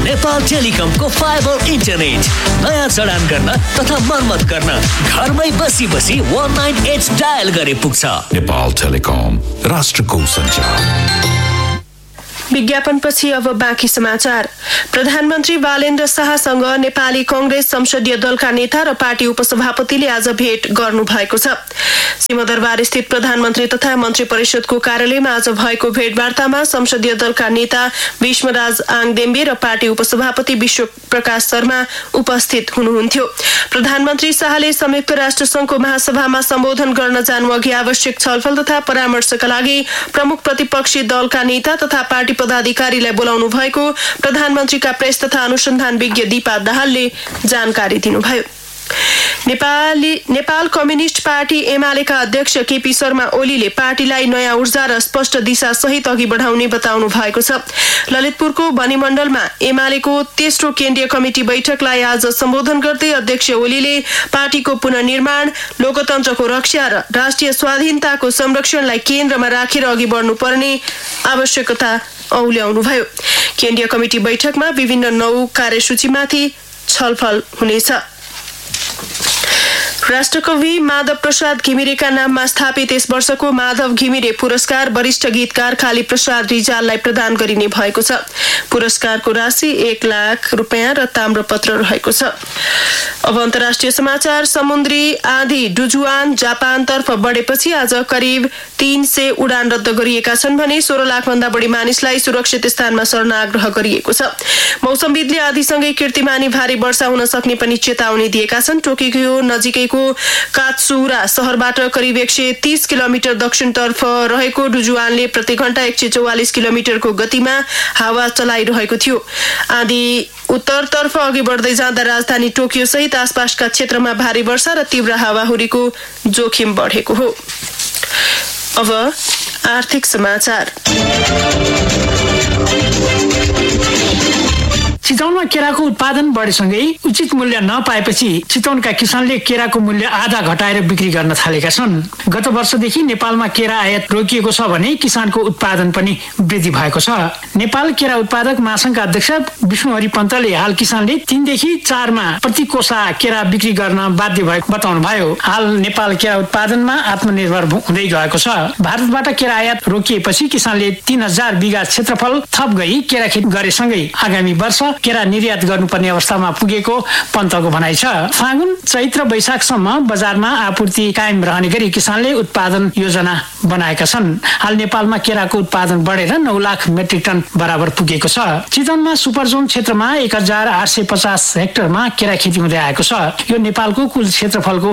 Nepal टेलिकमको fibre internet नयाँ जडान गर्न तथा मर्मत गर्न घरमै बसी 198 डायल गरे पुग्छ। नेपाल टेलिकम, राष्ट्रको सञ्चार। विज्ञापनपछि अब बाँकी समाचार। प्रधानमन्त्री बालेन्द्र शाहसँग नेपाली कांग्रेस संसदीय दलका नेता र पार्टी उपसभापतिले आज भेट गर्नु भएको छ। सिंहदरबार स्थित प्रधानमन्त्री तथा मन्त्री परिषदको कार्यालयमा आज भएको भेटवार्तामा संसदीय दलका नेता भीष्मराज आङदेम्बे र पार्टी उपसभापति विश्व प्रकाश शर्मा उपस्थित हुनुहुन्थ्यो। प्रधानमन्त्री शाहले संयुक्त राष्ट्र संघको महासभामा सम्बोधन गर्न जानु अघि आवश्यक छलफल तथा परामर्शका लागि प्रमुख प्रतिपक्षी दलका नेता तथा पार्टी पदाधिकारीलाई बोलाउनु भएको प्रधानमन्त्रीका प्रेस तथा अनुसन्धान विज्ञ दीपा दाहालले जानकारी दिनुभयो। नेपाल कम्युनिस्ट पार्टी एमालेका अध्यक्ष केपी शर्मा ओलीले पार्टीलाई नयाँ ऊर्जा र स्पष्ट दिशा सहित अघि बढाउने बताउनु भएको छ। ललितपुरको बनीमण्डलमा एमालेको तेस्रो केन्द्रीय कमिटी बैठकलाई आज सम्बोधन गर्दै अध्यक्ष ओलीले पार्टीको पुनर्निर्माण, लोकतन्त्रको रक्षा र राष्ट्रिय स्वाधीनताको संरक्षणलाई केन्द्रमा राखेर अघि बढ्नुपर्ने आवश्यकता औल्याउनुभयो। केन्द्रीय कमिटी बैठकमा विभिन्न 9 कार्यसूचीमाथि छलफल हुनेछ। राष्ट्रकवि माधव प्रसाद घिमिरेका नाममा स्थापित यस वर्षको माधव घिमिरे पुरस्कार वरिष्ठ गीतकार काली प्रसाद रिजाललाई प्रदान गरिने भएको छ। पुरस्कारको राशि 1 लाख रुपैयाँ र ताम्रपत्र रहेको छ। अब अन्तर्राष्ट्रिय समाचार। समुद्री आँधी डुजुआन जापानतर्फ बढेपछि आज करिब 300 उडान रद्द गरिएका छन् भने 16 लाख भन्दा बढी मानिसलाई सुरक्षित स्थानमा सर्न आग्रह गरिएको छ। मौसमविदले आँधीसँगै कीर्तिमानी भारी वर्षा हुन सक्ने पनि चेतावनी दिएका छन्। टोकियो नजिकैको कात्सुरा शहरबाट करिब 130 किलोमिटर दक्षिणतर्फ रहेको डुजुआनले प्रति घण्टा 144 किलोमिटरको गतिमा हावा चलाइरहेको थियो। आँधी उत्तरतर्फ अघि बढ्दै जाँदा राजधानी टोकियो सहित आसपासका क्षेत्रमा भारी वर्षा र तीव्र हावाहुरीको जोखिम बढेको हो। अब आर्थिक समाचार। चितवनमा केराको उत्पादन बढेसँगै उचित मूल्य नपाएपछि चितवनका किसानले केराको मूल्य आधा घटाएर बिक्री गर्न थालेका छन्। गत वर्षदेखि नेपालमा केरा आयात रोकिएको छ भने किसानको उत्पादन पनि वृद्धि भएको छ। नेपाल केरा उत्पादक महासंघका अध्यक्ष विष्णुहरि पन्तले हाल किसानले 3 देखि 4 मा प्रति कोसा केरा बिक्री गर्न बाध्य भएको बताउनुभयो। हाल नेपाल केरा उत्पादनमा आत्मनिर्भर हुँदै गएको छ। भारतबाट केरा आयात रोकिएपछि किसानले 3000 बिघा क्षेत्रफल थप गरी केरा खेती गरेसँगै आगामी वर्ष केरा निर्यात गर्नुपर्ने अवस्थामा पुगेको पन्तको भनाइ छ। फागुन, चैत्र, वैशाखसम्म बजारमा आपूर्ति कायम रहने गरी किसानले उत्पादन योजना बनाएका छन्। हाल नेपालमा केराको उत्पादन बढेर 9 लाख मेट्रिक टन बराबर पुगेको छ। चितवनमा सुपरजोन क्षेत्रमा 1850 हेक्टरमा केरा खेती हुँदै आएको छ। यो नेपालको कुल क्षेत्रफलको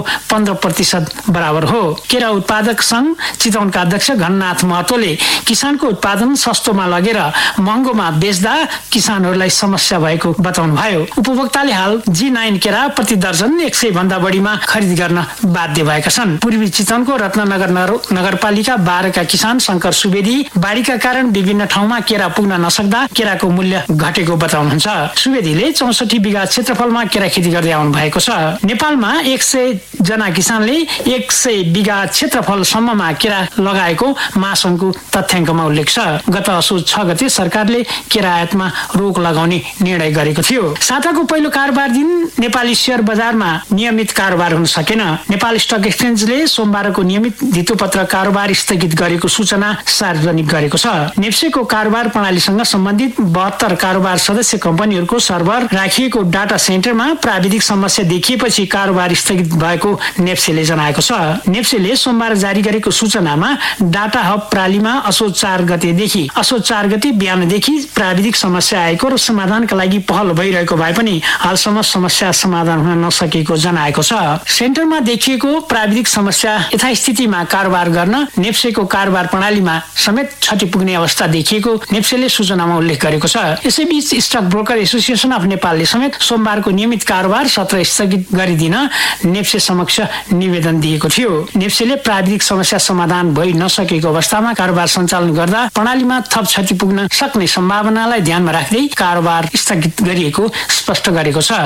15% बराबर हो। केरा उत्पादक संघ चितवनका अध्यक्ष घननाथ महतोले किसानको उत्पादन सस्तोमा लगेर महँगोमा बेच्दा किसानहरूलाई समस्या भएको बताउनु भयो। उपभोक्ताले हाल G9 केरा प्रति दर्जन 100 भन्दा बढीमा खरिद गर्न बाध्य भएका छन्। पूर्वी चितवनको रत्ननगर नगरपालिका 12 का किसान शंकर सुवेदी बाढीका कारण विभिन्न ठाउँमा केरा पुग्न नसक्दा केराको मूल्य घटेको बताउनुहुन्छ। सुवेदीले 64 बिघा क्षेत्रफलमा केरा खेती गर्दै आउनु भएको छ। नेपालमा 100 जना किसानले 100 बिघा क्षेत्रफलसम्ममा केरा लगाएको महासंघको तथ्याङ्कमा उल्लेख छ। गत असोज 6 गते सरकारले केरा आयातमा रोक लगाउने निर्णय गरेको थियो। साताको पहिलो कारोबार दिन नेपाली शेयर बजारमा नियमित कारोबार हुन सकेन। नेपाल स्टक एक्सचेन्जले सोमबारको नियमित धितोपत्र कारोबार स्थगित गरेको सूचना सार्वजनिक गरेको छ। नेप्सेको कारोबार प्रणालीसँग सम्बन्धित 72 कारोबार सदस्य कम्पनीहरूको सर्भर राखिएको डाटा सेन्टरमा प्राविधिक समस्या देखिएपछि कारोबार स्थगित भएको नेप्सेले जनाएको छ। नेप्सेले सोमबार जारी गरेको सूचनामा डाटा हब प्रणालीमा असोज 4 गते बिहानदेखि प्राविधिक समस्या आएको र समाधानका लागि पहल भइरहेको भए पनि हालसम्म समस्या समाधान हुन नसकेको जनाएको छ। सेन्टरमा देखिएको प्राविधिक समस्या यथास्थितिमा कारोबार गर्न नेप्सेको कारोबार प्रणालीमा समेत क्षति पुग्ने अवस्था देखिएको नेप्सेले सूचनामा उल्लेख गरेको छ। यसैबीच स्टक ब्रोकर एसोसिएसन अफ नेपालले समेत सोमबारको नियमित कारोबार सत्र स्थगित गरिदिन नेप्से समक्ष निवेदन दिएको थियो। नेप्सेले प्राविधिक समस्या समाधान भइ नसकेको अवस्थामा कारोबार सञ्चालन गर्दा प्रणालीमा थप क्षति पुग्न सक्ने सम्भावनालाई ध्यानमा राख्दै कारोबार स्थगित गरिएको स्पष्ट गरेको छ।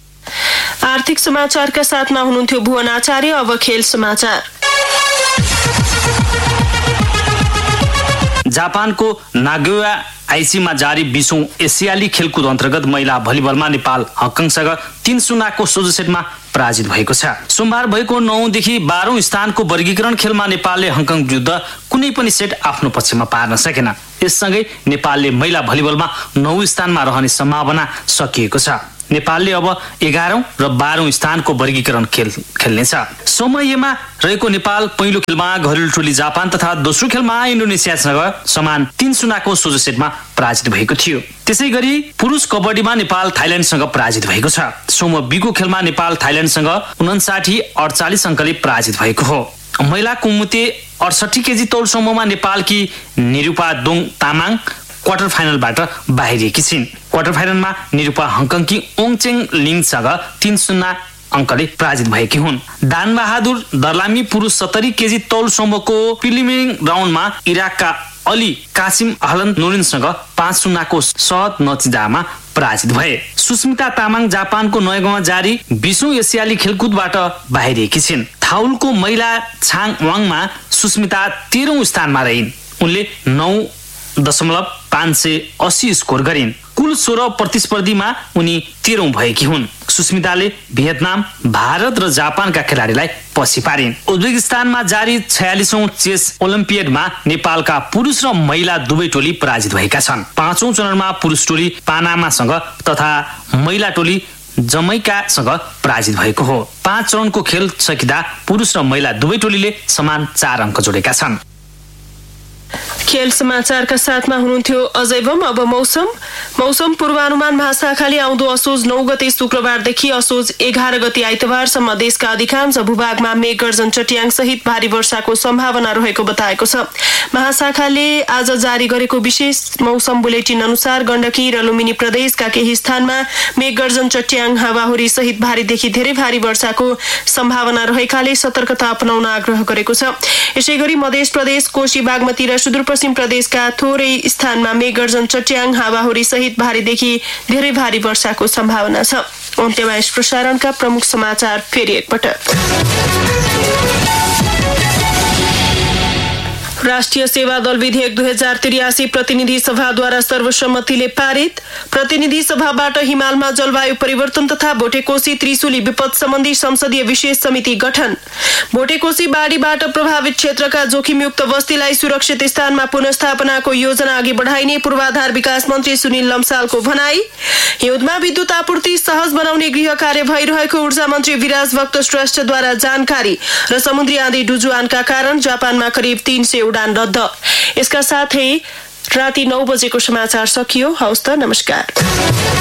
आर्थिक समाचारका साथमा हुनुहुन्थ्यो भुवन आचार्य। अब खेल समाचार। जापानको नागोया आइसीमा जारी 20औं एसियाली खेलकुद अन्तर्गत महिला भलिबलमा नेपाल हङकङसँग 3-0 सोझो सेटमा पराजित भएको छ। सोमबार भएको 9 देखि 12औं स्थानको वर्गीकरण खेलमा नेपालले हङकङ विरुद्ध कुनै पनि सेट आफ्नो पक्षमा पार्न सकेन। यससँगै नेपालले महिला भलिबलमा 9 स्थानमा रहने सम्भावना सकिएको छ। नेपालले अब 11औं र 12औं स्थानको वर्गीकरण खेल्नेछ। समयमा रहेको नेपाल पहिलो खेलमा घरेलु टोली जापान तथा दोस्रो खेलमा इन्डोनेसियासँग समान 3-0 सोझो सेटमा पराजित भएको थियो। त्यसैगरी पुरुष कबड्डीमा नेपाल थाइल्याण्डसँग पराजित भएको छ। सोम बीको खेलमा नेपाल थाइल्याण्डसँग 59-48 अङ्कले पराजित भएको हो। महिला कुमुते 68 केजी तौल समूहमा नेपालकी निरूपा दोङ तामाङ क्वार्टर फाइनलबाट बाहिरिएकी छिन्। क्वार्टर फाइनलमा निरूपा हङकङकी ओङचेङ लिङसँग 3-0 अङ्कले पराजित भएकी हुन्। दानबहादुर दर्लामी पुरुष 70 केजी तौल समूहको प्रिलिमिनरी राउन्डमा इराकका अली कासिम अहलन नोरिनसँग 5-0 सहज नतिजामा पराजित भए। सुस्मिता तामाङ जापानको नयागाउँमा जारी 20औं एसियाली खेलकुदबाट बाहिरिएकी छिन्। थाउलको महिला छाङ वाङमा सुस्मिता 13औं स्थानमा रहिन्। उनले 9.580 स्कोर गरिन्। कुल 16 प्रतिस्पर्धीमा उनी 13औं भएकी हुन्। सुस्मिताले भियतनाम, भारत र जापानका खेलाडीलाई पछि पारिन्। उज्बेकिस्तानमा जारी 46औं चेस ओलम्पियाडमा नेपालका पुरुष र महिला दुवै टोली पराजित भएका छन्। 5औं चरणमा पुरुष टोली पानामासँग तथा महिला टोली जमैकासँग पराजित भएको हो। 5 चरणको खेल सकिँदा पुरुष र महिला दुवै टोलीले समान 4 अङ्क जोडेका छन्। खेल समाचारका साथमा हुनुहुन्थ्यो अजय बम। अब मौसम पूर्वानुमान महाशाखाले आउँदो असोज 9 गते शुक्रबारदेखि असोज 11 गते आइतबारसम्म देशका अधिकांश भूभागमा मेघगर्जन चट्याङ सहित भारी वर्षाको सम्भावना रहेको बताएको छ। महाशाखाले आज जारी गरेको विशेष मौसम बुलेटिन अनुसार गण्डकी र लुम्बिनी प्रदेशका केही स्थानमा मेघगर्जन चट्याङ हावाहुरी सहित भारीदेखि धेरै भारी वर्षाको सम्भावना रहेकाले सतर्कता अपनाउन आग्रह गरेको छ। यसैगरी मध्य प्रदेश, कोशी, बागमती र सुदूरपश्चिम प्रदेशका थोरै स्थानमा मेघगर्जन चट्याङ हावाहुरी सहित भारीदेखि धेरै भारी वर्षाको सम्भावना छ। अन्त्यमा यस प्रसारणका प्रमुख समाचार फेरि एकपटक। राष्ट्रिय सेवा दल विधेयक 2083 प्रतिनिधि सभाद्वारा सर्वसम्मतिले पारित। प्रतिनिधि सभाबाट हिमालमा जलवायु परिवर्तन तथा भोटेकोशी त्रिशुली विपद सम्बन्धी संसदीय विशेष समिति गठन। भोटेकोशी बाढीबाट प्रभावित क्षेत्रका जोखिमयुक्त बस्तीलाई सुरक्षित स्थानमा पुनर्स्थापनाको योजना अघि बढाइने पूर्वाधार विकास मन्त्री सुनिल लम्सालको भनाई। हिउँदमा विद्युत आपूर्ति सहज बनाउने गृह कार्य भइरहेको ऊर्जा मन्त्री विराज भक्त श्रेष्ठद्वारा जानकारी। र समुद्री आँधी डुजुआनका कारण जापानमा करिब 300 उडान रद्द। यसका साथै राति 9 बजेको समाचार सकियो। हवस् त, नमस्कार।